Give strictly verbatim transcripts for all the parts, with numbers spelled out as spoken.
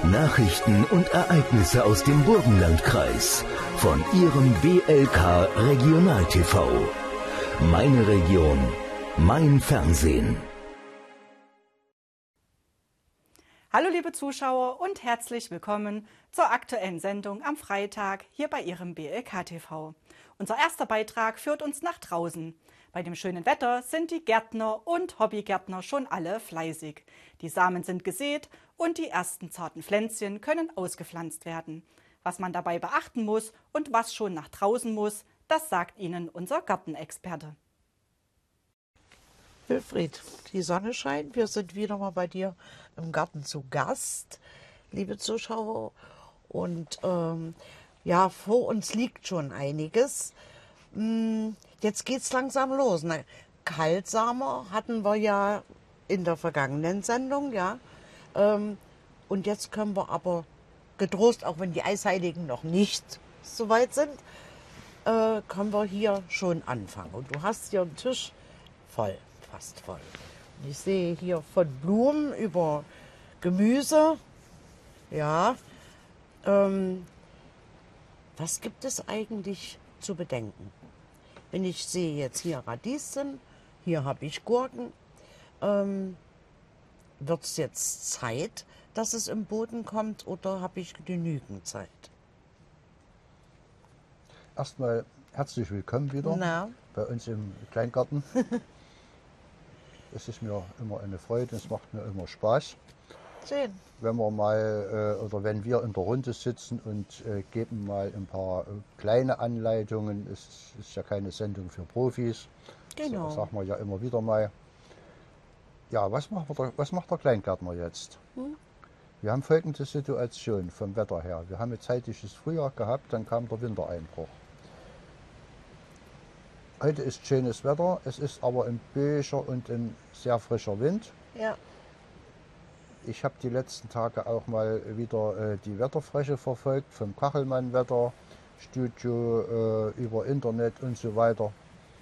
Nachrichten und Ereignisse aus dem Burgenlandkreis von Ihrem B L K Regional T V. Meine Region, mein Fernsehen. Hallo liebe Zuschauer und herzlich willkommen zur aktuellen Sendung am Freitag hier bei Ihrem B L K T V. Unser erster Beitrag führt uns nach draußen. Bei dem schönen Wetter sind die Gärtner und Hobbygärtner schon alle fleißig. Die Samen sind gesät und die ersten zarten Pflänzchen können ausgepflanzt werden. Was man dabei beachten muss und was schon nach draußen muss, das sagt Ihnen unser Gartenexperte. Wilfried, die Sonne scheint. Wir sind wieder mal bei dir im Garten zu Gast, liebe Zuschauer. Und ähm, ja, vor uns liegt schon einiges. Hm, jetzt geht's langsam los. Ne? Kaltsamer hatten wir ja in der vergangenen Sendung, ja. Ähm, und jetzt können wir aber getrost, auch wenn die Eisheiligen noch nicht so weit sind, äh, können wir hier schon anfangen. Und du hast hier einen Tisch voll. Fast voll. Ich sehe hier von Blumen über Gemüse. Ja. Ähm, was gibt es eigentlich zu bedenken? Wenn ich sehe jetzt hier Radieschen, hier habe ich Gurken. Ähm, wird es jetzt Zeit, dass es im Boden kommt, oder habe ich genügend Zeit? Erstmal herzlich willkommen wieder Na? bei uns im Kleingarten. Es ist mir immer eine Freude, es macht mir immer Spaß. Schön. Wenn wir mal äh, oder wenn wir in der Runde sitzen und äh, geben mal ein paar äh, kleine Anleitungen. Es ist ja keine Sendung für Profis. Genau. Das sagen wir ja immer wieder mal. Ja, was macht der, was macht der Kleingärtner jetzt? Hm? Wir haben folgende Situation vom Wetter her. Wir haben ein zeitliches Frühjahr gehabt, dann kam der Wintereinbruch. Heute ist schönes Wetter, es ist aber ein böiger und ein sehr frischer Wind. Ja. Ich habe die letzten Tage auch mal wieder äh, die Wetterfläche verfolgt, vom Kachelmann Wetter, Studio, äh, über Internet und so weiter.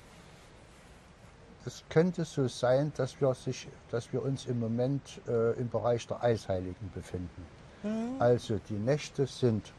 Es könnte so sein, dass wir, sich, dass wir uns im Moment äh, im Bereich der Eisheiligen befinden. Mhm. Also die Nächte sind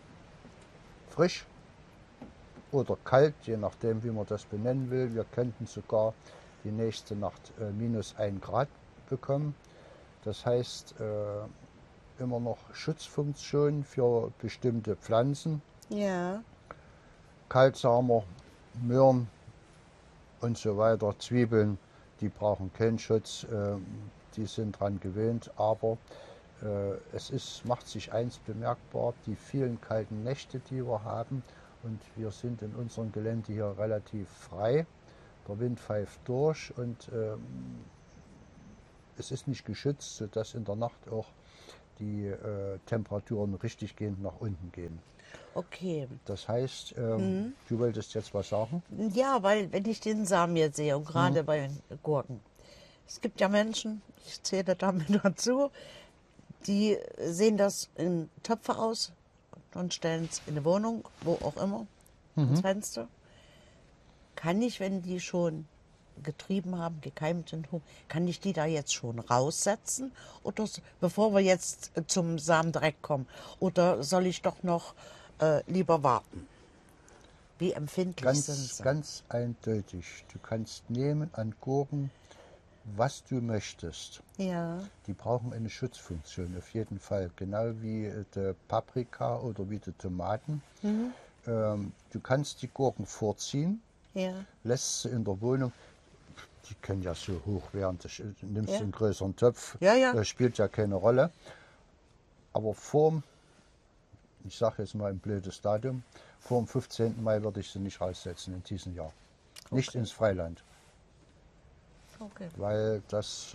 frisch oder kalt, je nachdem, wie man das benennen will. Wir könnten sogar die nächste Nacht äh, minus ein Grad bekommen. Das heißt, äh, immer noch Schutzfunktion für bestimmte Pflanzen. Ja. Kaltsamer, Möhren und so weiter, Zwiebeln, die brauchen keinen Schutz, äh, die sind dran gewöhnt. Aber äh, es ist, macht sich eins bemerkbar, die vielen kalten Nächte, die wir haben. Und wir sind in unserem Gelände hier relativ frei. Der Wind pfeift durch und ähm, es ist nicht geschützt, sodass in der Nacht auch die äh, Temperaturen richtig gehend nach unten gehen. Okay. Das heißt, ähm, mhm. du wolltest jetzt was sagen? Ja, weil wenn ich den Samen jetzt sehe, und gerade mhm. bei den Gurken, es gibt ja Menschen, ich zähle damit dazu, die sehen das in Töpfe aus und stellen es in eine Wohnung, wo auch immer, mhm. ins Fenster. Kann ich, wenn die schon getrieben haben, gekeimt sind, kann ich die da jetzt schon raussetzen, oder bevor wir jetzt zum Samendreck kommen? Oder soll ich doch noch äh, lieber warten? Wie empfindlich ganz, sind sie? Ganz eindeutig. Du kannst nehmen an Gurken, was du möchtest. Ja. Die brauchen eine Schutzfunktion auf jeden Fall, genau wie die Paprika oder wie die Tomaten. Mhm. Ähm, du kannst die Gurken vorziehen, ja. lässt sie in der Wohnung. Die können ja so hoch werden, du nimmst ja. einen größeren Topf, ja, ja. Das spielt ja keine Rolle. Aber vorm, ich sage jetzt mal ein blödes Datum, vor dem fünfzehnten Mai würde ich sie nicht raussetzen in diesem Jahr. Okay. Nicht ins Freiland. Okay. Weil das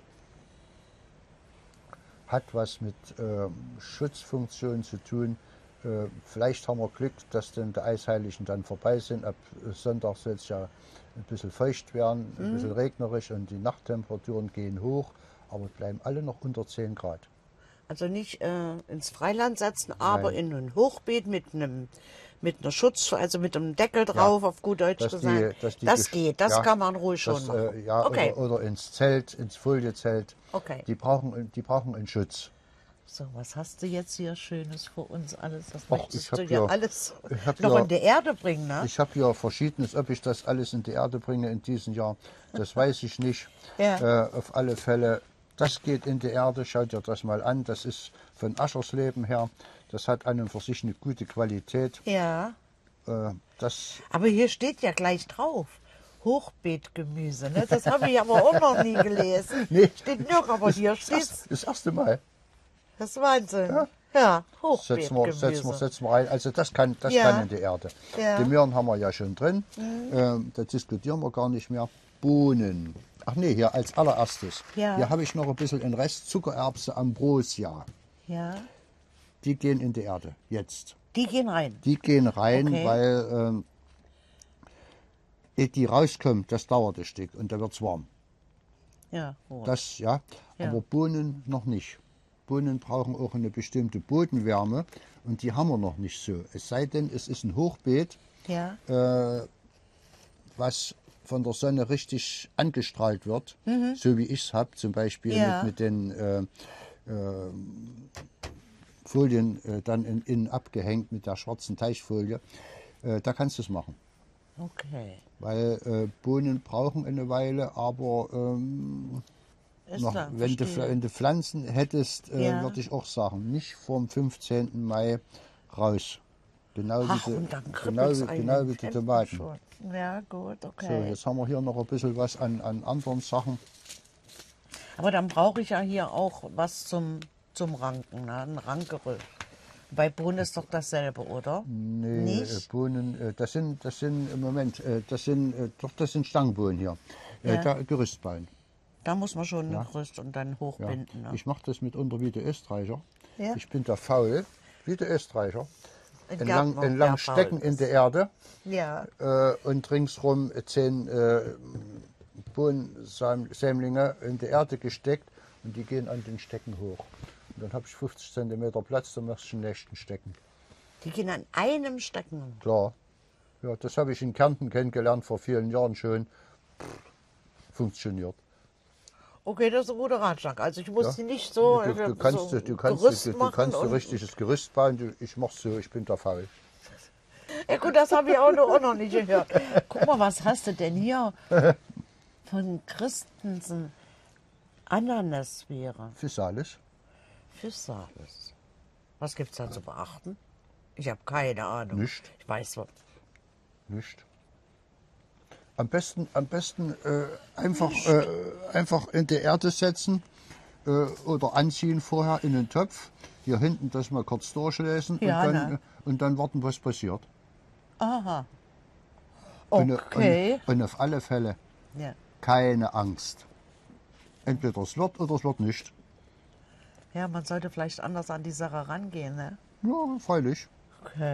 hat was mit äh, Schutzfunktion zu tun. Äh, vielleicht haben wir Glück, dass denn die Eisheiligen dann vorbei sind. Ab Sonntag soll es ja ein bisschen feucht werden, ein mhm. bisschen regnerisch und die Nachttemperaturen gehen hoch, aber bleiben alle noch unter zehn Grad. Also nicht äh, ins Freiland setzen, aber Nein. in ein Hochbeet mit einem mit einer Schutz, also mit einem Deckel drauf, ja, auf gut Deutsch dass gesagt. Die, dass die das geht, das ja, kann man ruhig das, schon machen. Äh, ja, okay. oder, oder ins Zelt, ins Foliezelt. Okay. Die brauchen, die brauchen einen Schutz. So, was hast du jetzt hier Schönes für uns alles? Das Ach, möchtest ich hab du ja ja- alles ich hab noch ja- in die Erde bringen, ne? Ich habe ja Verschiedenes, ob ich das alles in die Erde bringe in diesem Jahr, das weiß ich nicht. Ja. Äh, auf alle Fälle, das geht in die Erde, schaut dir das mal an. Das ist von Aschersleben her, das hat an und für sich eine gute Qualität. Ja, Äh, das, aber hier steht ja gleich drauf. Hochbeetgemüse, ne? Das habe ich aber auch noch nie gelesen. Nee. Steht noch, aber hier das, steht das erste Mal. das ist Wahnsinn. Ja. Ja, Setzen wir, setzen, wir, Hochbeetgemüse. setzen wir rein. Also das kann, das Ja. kann in die Erde. Ja. Die Möhren haben wir ja schon drin. Ähm, da diskutieren wir gar nicht mehr. Bohnen. Ach nee, hier als allererstes. Ja. Hier habe ich noch ein bisschen in Rest Zuckererbse Ambrosia. Ja, Die gehen in die Erde. Jetzt. die gehen rein. Die gehen rein, Okay. weil ähm, ehe die rauskommt, das dauert ein Stück und da wird es warm. Ja, oh. Das, ja. Ja. Aber Bohnen noch nicht. Bohnen brauchen auch eine bestimmte Bodenwärme und die haben wir noch nicht so. Es sei denn, es ist ein Hochbeet, ja, äh, was von der Sonne richtig angestrahlt wird, so wie ich es habe, zum Beispiel Mhm. Ja. mit, mit den äh, äh, Folien äh, dann in, innen abgehängt mit der schwarzen Teichfolie. Äh, da kannst du es machen. okay. Weil äh, Bohnen brauchen eine Weile, aber ähm, Ist noch, klar, wenn, du, verstehe. wenn du Pflanzen hättest, äh, Ja. würde ich auch sagen, nicht vom fünfzehnten Mai raus. Genau Ach, wie die, und dann genau, kribbelt's wie- einen genau wie die Kämpfen Tomaten. schon. Ja, gut, So, okay. jetzt haben wir hier noch ein bisschen was an, an anderen Sachen. Aber dann brauche ich ja hier auch was zum, zum Ranken, ne? Ein Rankgerüst. Bei Bohnen ist doch dasselbe, oder? Nee, Nicht? äh, Bohnen, äh, das sind, das sind im Moment, äh, das sind, äh, doch, das sind Stangenbohnen hier. Äh, Ja. da, Gerüstballen. Da muss man schon ein Gerüst und dann Ja. hochbinden. Ne? Ich mache das mitunter wie der Österreicher. Ja. Ich bin da faul, wie der Österreicher. Ein Entlang, Gärtner, entlang der faul stecken in ist. der Erde Ja, äh, und ringsrum zehn äh, Bohnensämlinge in die Erde gesteckt und die gehen an den Stecken hoch. Und dann habe ich fünfzig Zentimeter Platz, dann machst du den nächsten Stecken. die gehen an einem stecken. Klar. Ja, das habe ich in Kärnten kennengelernt vor vielen Jahren schon. Pff, funktioniert. Okay, das ist ein guter Ratschlag. Also ich muss Ja. die nicht so, Du, du so kannst, du, du kannst, Gerüst du, du machen kannst ein und- richtiges Gerüst bauen. Du, ich mach's so, ich bin da faul. Ja gut, das habe ich auch noch, auch noch nicht gehört. Guck mal, was hast du denn hier von Christensen? Ananasbeere, Physalis. Physalis. Was gibt es da zu beachten? Ich habe keine Ahnung. Nicht. Ich weiß was. Nicht. Am besten, am besten äh, einfach, äh, einfach in die Erde setzen äh, oder anziehen vorher in den Topf. Hier hinten das mal kurz durchlesen Ja, und, dann, ne? und dann warten, was passiert. Aha. Und, Okay. und, und auf alle Fälle Ja. keine Angst. Entweder es wird oder es wird nicht. ja, man sollte vielleicht anders an die Sache rangehen. Ne? Ja, freilich. Okay.